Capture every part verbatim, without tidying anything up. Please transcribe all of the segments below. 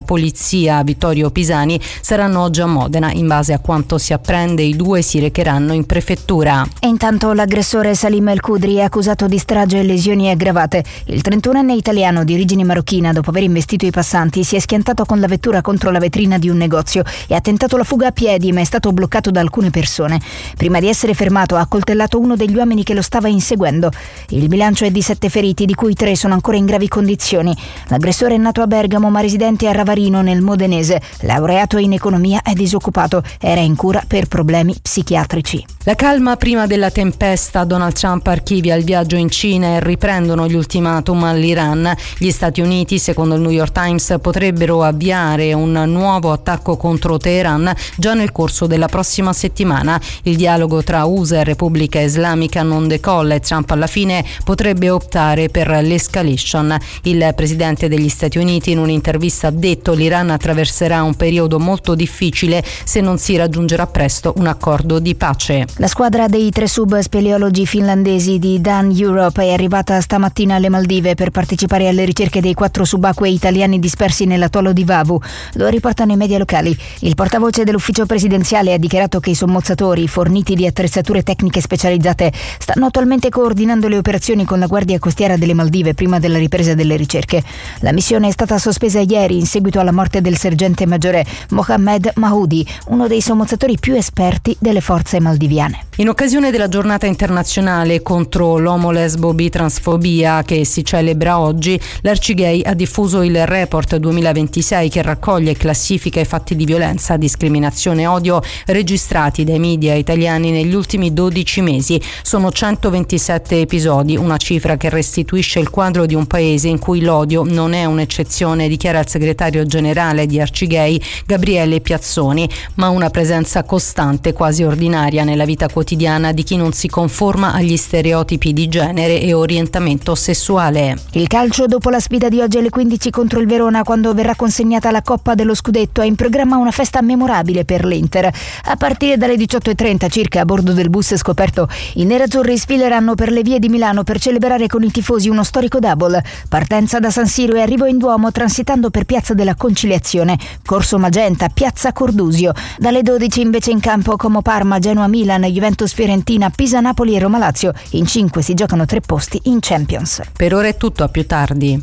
polizia Vittorio Pisani saranno oggi a Modena. In base a quanto si apprende, i due si recheranno in prefettura. E intanto l'aggressore Salim El Kudri è accusato di strage e lesioni aggravate. Il trentunenne italiano di origine marocchina, dopo aver investito i passanti, si è schiantato con la vettura contro la vetrina di un negozio e ha tentato la fuga a piedi, ma è stato bloccato da alcune persone. Prima di essere fermato ha accoltellato uno degli uomini che lo stava inseguendo. Il bilancio è di sette feriti, di cui tre sono ancora in gravi condizioni. L'aggressore è nato a Bergamo ma residente a Ravarino nel Modenese. Laureato in economia, è disoccupato. Era in cura per problemi psichiatrici. La calma prima della tempesta. Donald Trump archivia il viaggio in Cina e riprendono gli ultimatum all'Iran. Gli Stati Uniti, secondo il New York Times, potrebbero avviare un nuovo attacco contro Teheran già nel corso della prossima settimana. Il dialogo tra U S A e Repubblica Islamica non decolla e Trump alla fine potrebbe optare per l'escalation. Il presidente degli Stati Uniti in un'intervista ha detto: l'Iran attraverserà un periodo molto difficile se non si raggiungerà presto un accordo di pace. La squadra dei tre sub-speleologi finlandesi di Dan Europe è arrivata stamattina alle Maldive per partecipare alle ricerche dei quattro subacquei italiani dispersi nell'atollo di Vavu. Lo riportano i media locali. Il portavoce dell'ufficio presidenziale ha dichiarato che i sommozzatori, forniti di attrezzature tecniche specializzate, stanno attualmente coordinando le operazioni con la Guardia Costiera delle Maldive prima della ripresa delle ricerche. La missione è stata sospesa ieri in seguito alla morte del sergente maggiore Mohammed Mahoudi, uno dei sommozzatori più esperti delle forze maldiviane. In occasione della giornata internazionale contro l'omo-lesbo-bi-transfobia che si celebra oggi, l'Arcigay ha diffuso il report duemilaventisei che raccoglie e classifica i fatti di violenza, discriminazione e odio registrati dai media italiani negli ultimi dodici mesi. Sono centoventisette episodi, una cifra che restituisce il quadro di un paese in cui l'odio non è un'eccezione, dichiara il segretario generale di Arcigay, Gabriele Piazzoni, ma una presenza costante, quasi ordinaria nella vita quotidiana di chi non si conforma agli stereotipi di genere e orientamento sessuale. Il calcio, dopo la sfida di oggi alle quindici contro il Verona, quando verrà consegnata la Coppa dello Scudetto, è in programma una festa memorabile per l'Inter. A partire dalle diciotto e trenta circa, a bordo del bus scoperto, i nerazzurri sfileranno per le vie di Milano per celebrare con i tifosi uno storico double. Partenza da San Siro e arrivo in Duomo transitando per Piazza della Conciliazione, Corso Magenta, Piazza Cordusio. Dalle dodici invece in campo Como Parma, Genoa Milan, Juventus Fiorentina, Pisa Napoli e Roma Lazio. In cinque si giocano tre posti in Champions. Per ora è tutto, a più tardi.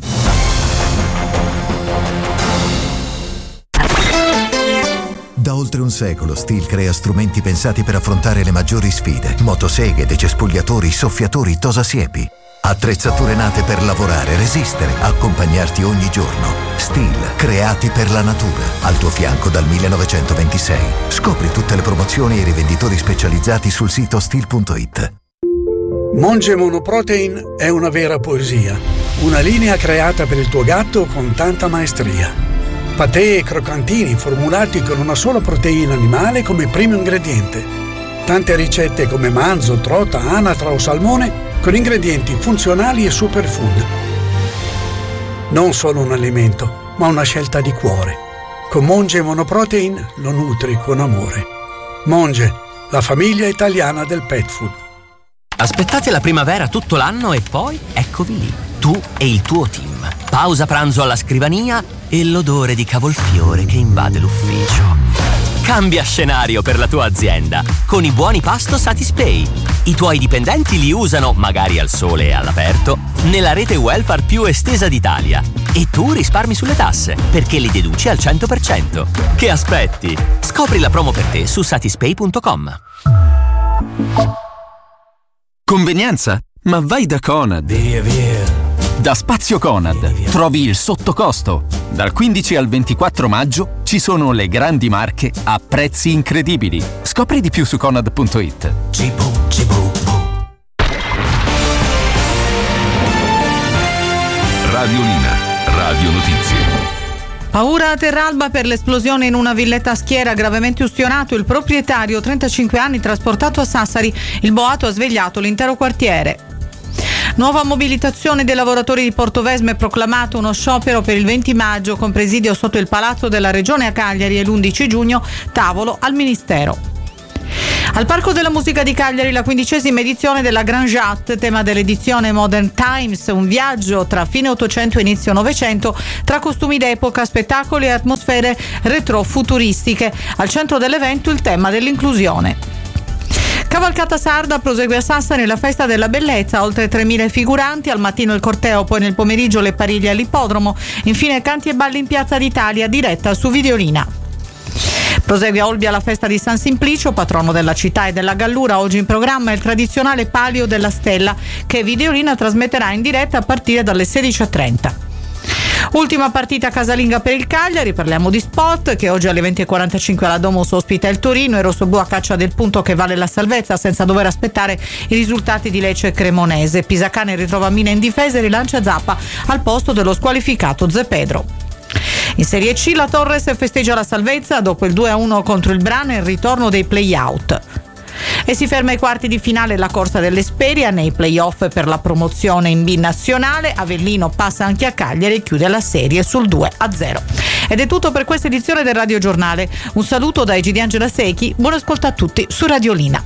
Da oltre un secolo Stihl crea strumenti pensati per affrontare le maggiori sfide: motoseghe, decespugliatori, soffiatori, tosasiepi. Attrezzature nate per lavorare, resistere, accompagnarti ogni giorno. Stihl, creati per la natura. Al tuo fianco dal millenovecentoventisei. Scopri tutte le promozioni e i rivenditori specializzati sul sito stihl punto it. Monge Monoprotein è una vera poesia. Una linea creata per il tuo gatto con tanta maestria. Patè e croccantini formulati con una sola proteina animale come primo ingrediente. Tante ricette come manzo, trota, anatra o salmone con ingredienti funzionali e superfood. Non solo un alimento, ma una scelta di cuore. Con Monge Monoprotein lo nutri con amore. Monge, la famiglia italiana del pet food. Aspettate la primavera tutto l'anno e poi eccovi lì, tu e il tuo team. Pausa pranzo alla scrivania e l'odore di cavolfiore che invade l'ufficio. Cambia scenario per la tua azienda con i buoni pasto Satispay. I tuoi dipendenti li usano, magari al sole e all'aperto, nella rete welfare più estesa d'Italia. E tu risparmi sulle tasse, perché li deduci al cento per cento. Che aspetti? Scopri la promo per te su satispay punto com. Convenienza? Ma vai da Conad. Via, via. Da Spazio Conad trovi il sottocosto. Dal quindici al ventiquattro maggio ci sono le grandi marche a prezzi incredibili. Scopri di più su conad punto it. Radiolina, Radio Notizie. Paura a Terralba per l'esplosione in una villetta a Schiera, gravemente ustionato il proprietario, trentacinque anni, trasportato a Sassari. Il boato ha svegliato l'intero quartiere. Nuova mobilitazione dei lavoratori di Portovesme, proclamato uno sciopero per il venti maggio con presidio sotto il Palazzo della Regione a Cagliari e l'undici giugno, tavolo al Ministero. Al Parco della Musica di Cagliari la quindicesima edizione della Grand Jatte, tema dell'edizione Modern Times, un viaggio tra fine Ottocento e inizio Novecento, tra costumi d'epoca, spettacoli e atmosfere retrofuturistiche. Al centro dell'evento il tema dell'inclusione. Cavalcata sarda prosegue a Sassari la festa della bellezza, oltre tremila figuranti, al mattino il corteo, poi nel pomeriggio le pariglie all'ippodromo, infine canti e balli in Piazza d'Italia, diretta su Videolina. Prosegue a Olbia la festa di San Simplicio, patrono della città e della Gallura. Oggi in programma il tradizionale Palio della Stella, che Videolina trasmetterà in diretta a partire dalle sedici e trenta. Ultima partita casalinga per il Cagliari, parliamo di sport, che oggi alle venti e quarantacinque alla Domus ospita il Torino. I rossoblu a caccia del punto che vale la salvezza senza dover aspettare i risultati di Lecce e Cremonese. Pisacane ritrova Mina in difesa e rilancia Zappa al posto dello squalificato Zepedro. In Serie C la Torres festeggia la salvezza dopo il due a uno contro il Brana e il ritorno dei play-out. E si ferma ai quarti di finale la corsa dell'Esperia nei play-off per la promozione in B nazionale. Avellino passa anche a Cagliari e chiude la serie sul due a zero. Ed è tutto per questa edizione del Radio Giornale. Un saluto da Egi di Angela Secchi, buon ascolto a tutti su Radiolina.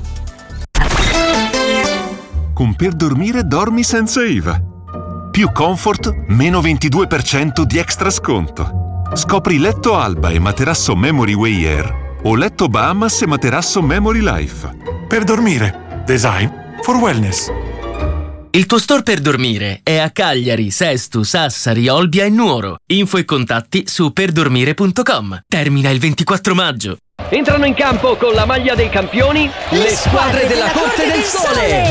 Con Per Dormire dormi senza I V A. Più comfort, meno ventidue per cento di extra sconto. Scopri letto Alba e materasso Memory Way Air o letto Bahamas e materasso Memory Life. Per dormire, design for wellness. Il tuo store per dormire è a Cagliari, Sesto, Sassari, Olbia e Nuoro. Info e contatti su perdormire punto com. Termina il ventiquattro maggio. Entrano in campo con la maglia dei campioni le squadre della Corte del Sole.